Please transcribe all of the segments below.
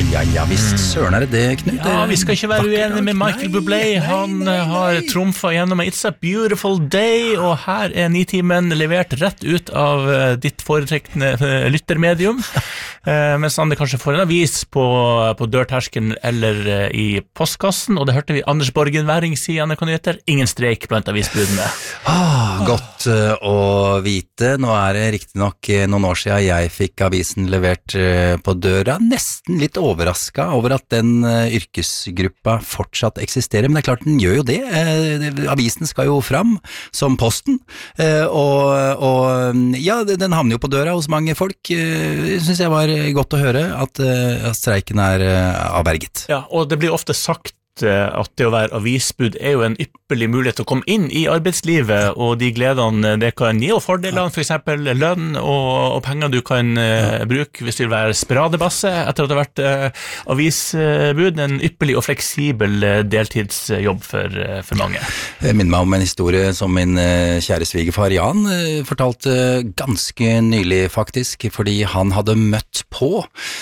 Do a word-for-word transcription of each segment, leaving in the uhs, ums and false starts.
ja, ja, visst søren er det det, Knut. Ja, vi skal ikke være uenige med Michael Bublé. Han har trumfet gjennom It's a Beautiful Day, og her er Nitimen levert rett ut av ditt foretrekkende lyttermedium, mens han kanskje får en avis på, på dørtersken eller i postkassen, og det hørte vi Anders Borgen Væring si, Anne Nyheter, ingen streik blant avisbudene. Ah, godt å vite. Nå er det riktig nok noen år siden jeg fikk avisen levert på døra, nesten litt overrasket over at den yrkesgruppa fortsatt eksisterer, men det er klart den gjør jo det. Avisen skal jo fram som posten, og, og ja, den havner jo på døra hos mange folk. Det synes jeg var godt å høre at, at streiken er avberget. Ja, og det blir ofte sagt at det å være avisbud er jo en ypperlig mulighet til å komme inn i arbeidslivet, og de gledene det kan gi, og fordelene, for eksempel lønn og, og penger du kan uh, bruke hvis du vil være spradebasse etter at det har vært uh, avisbud, en ypperlig og fleksibel uh, deltidsjobb for, uh, for mange. Jeg minner meg om en historie som min uh, kjære svigerfar Jan uh, fortalte ganske nylig faktisk, fordi han hadde møtt på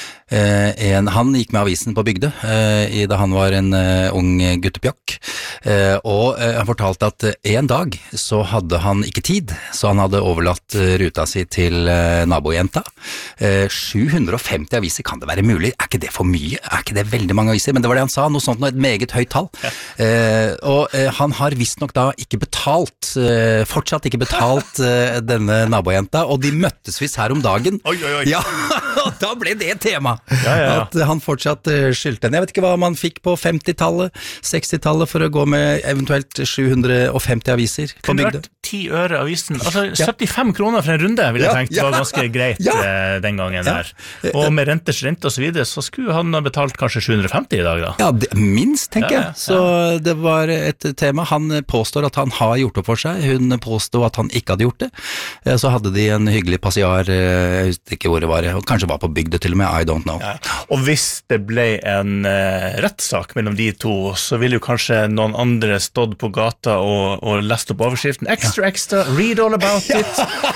Uh, en, han gikk med avisen på bygde uh, i, da han var en uh, ung guttepjokk, uh, og uh, han fortalte at uh, en dag så hadde han ikke tid, så han hadde overlatt uh, ruta si til uh, nabojenta. Uh, sju hundre og femti aviser, kan det være mulig? Er ikke det for mye? Er ikke det veldig mange aviser? Men det var det han sa, noe sånt, noe, et meget høyt tall. Ja. Uh, og uh, han har visst nok da ikke betalt, uh, fortsatt ikke betalt uh, denne nabojenta, og de møttes visst her om dagen. Oi, oi, oi. Ja, og da ble det et tema. Ja, ja, ja. At han fortsatt uh, skyldte henne. Jeg vet ikke hva man fikk på femtitallet, sekstitallet for å gå med eventuelt sju hundre og femti aviser på Kunne bygde. vært ti øre avisen. Altså syttifem kroner for en runde, vil jeg Ja, tenkt, ja. var ganske greit Ja. eh, den gangen Ja. der. Og med renters rente og så videre, så skulle han ha betalt kanskje sju hundre og femti i dag da. Ja, det, minst, tenker Ja, ja, jeg. Så det var et tema. Han påstår at han har gjort opp for seg. Hun påstod at han ikke hadde gjort det. Eh, Så hadde de en hyggelig passiar, eh, jeg husker ikke hvor det var, og kanskje var på bygde til og med, I don't know. Ja. Og hvis det ble en uh, rettssak mellom de to, så ville jo kanskje noen andre stått på gata og, og lest opp overskriften. Extra, extra, read all about it.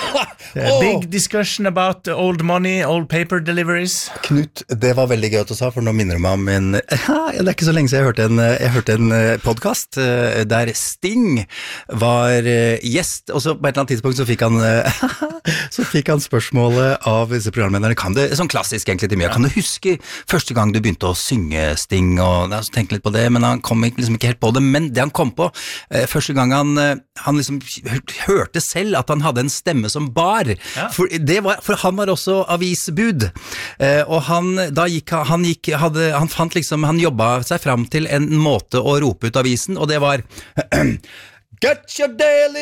Uh, big discussion about the old money, old paper deliveries. Knut, det var veldig gøy at du sa, for nå minner du meg om en, ja, det er ikke så lenge siden jeg hørte en, jeg hørte en podcast eh, der Sting var eh, gjest, og så på et eller annet tidspunkt så fikk han, eh, så fikk han spørsmålet av disse programlederne, kan det, sånn klassisk egentlig til mye, kan du huske første gang du begynte å synge Sting, og jeg tenkte litt på det, men han kom liksom ikke helt på det, men det han kom på, eh, første gang han, eh, han liksom hørte selv at han hadde en stemme som bar, Ja. for, det var, for han var også avisbud, eh, og han, da gikk, han gikk, hadde, han fant liksom, han jobbet seg frem til en måte å rope ut avisen, og det var Get your Daily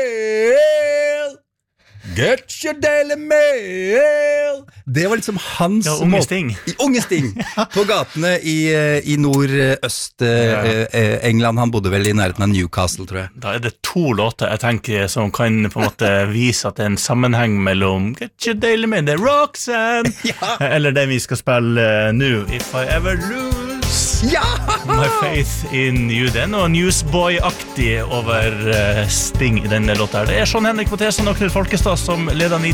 Mail! Get your Daily Mail! Det var liksom hans Ja, unge måte- Sting. I, unge Sting på gatene i, i nord-øst Ja. eh, England. Han bodde vel i nærheten av Newcastle, tror jeg. Da er det to låter jeg tenker som kan på en måte vise at det er en sammenheng mellom Get Your Daily Mail, det er Roxanne, Ja. eller det vi skal spille uh, nå, If I Ever Lose Ja! My Faith in You. Det er noe Newsboy-aktig over uh, Sting i denne låta her. Det er Sean Henrik Matheson og Knut Folkestad som leder